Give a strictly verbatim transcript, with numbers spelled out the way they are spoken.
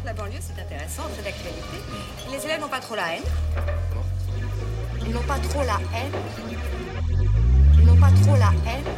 La banlieue, c'est intéressant, très d'actualité. Les élèves n'ont pas trop la haine. Ils n'ont pas trop la haine. Ils n'ont pas trop la haine.